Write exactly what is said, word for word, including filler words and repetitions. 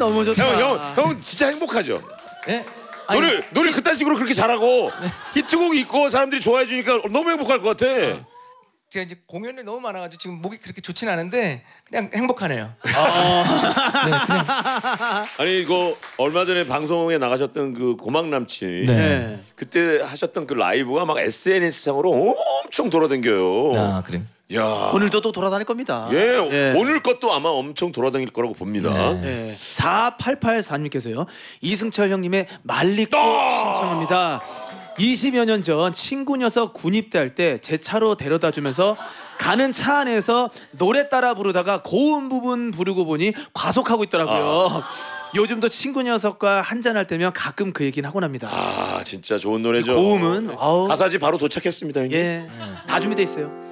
너무 좋다. 형, 형, 형 진짜 행복하죠? 네? 노래 노래 그딴 식으로 그렇게 잘하고 네. 히트곡이 있고 사람들이 좋아해 주니까 너무 행복할 것 같아. 어. 제가 이제 공연을 너무 많아가지고 지금 목이 그렇게 좋진 않은데 그냥 행복하네요. 아. 네, 그냥. 아니 이거 얼마 전에 방송에 나가셨던 그 고막 남친 네. 그때 하셨던 그 라이브가 막 에스엔에스 상으로 엄청 돌아다녀요. 아 그래. 야 오늘도 또 돌아다닐 겁니다. 예, 예. 오늘 것도 아마 엄청 돌아다닐 거라고 봅니다. 네. 예. 사팔팔사님께서요 이승철 형님의 말리코 신청합니다. 이십여 년 전 친구 녀석 군입대할 때 제 차로 데려다 주면서 가는 차 안에서 노래 따라 부르다가 고음 부분 부르고 보니 과속하고 있더라고요. 아. 요즘도 친구 녀석과 한잔할 때면 가끔 그 얘기는 하곤 합니다. 아 진짜 좋은 노래죠. 고음은 네. 가사지 바로 도착했습니다. 형님. 예, 다 준비돼 있어요.